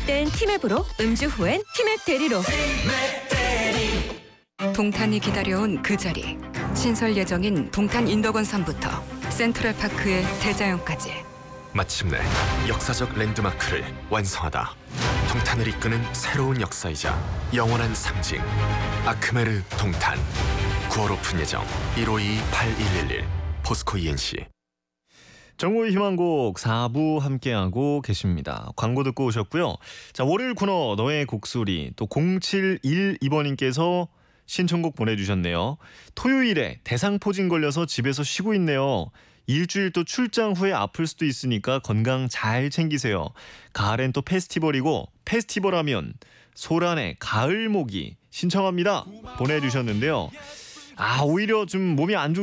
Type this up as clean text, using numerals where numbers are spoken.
땐 티맵으로, 음주 후엔 티맵 대리로. 동탄이 기다려온 그 자리. 신설 예정인 동탄 인덕원섬부터 센트럴파크의 대자연까지. 마침내 역사적 랜드마크를 완성하다. 동탄을 이끄는 새로운 역사이자 영원한 상징. 아크메르 동탄. 9월 오픈 예정. 15281111 포스코 ENC. 정보의 희망곡 4부 함께하고 계십니다. 광고 듣고 오셨고요. 자, 월요일 코너 너의 곡소리, 또 0712번님께서 신청곡 보내주셨네요. 토요일에 대상포진 걸려서 집에서 쉬고 있네요. 일주일 또 출장 후에 아플 수도 있으니까 건강 잘 챙기세요. 가을엔 또 페스티벌이고, 페스티벌하면 소란의 가을모기 신청합니다 보내주셨는데요. 오히려 좀 몸이 안 좋으